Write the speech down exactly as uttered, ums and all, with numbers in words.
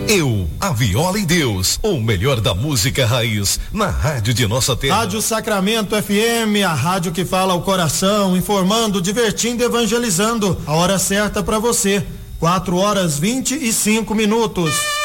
Eu, a Viola e Deus, o melhor da música raiz, na rádio de nossa terra. Rádio Sacramento F M, a rádio que fala ao coração, informando, divertindo, evangelizando. A hora certa para você, quatro horas vinte e cinco minutos.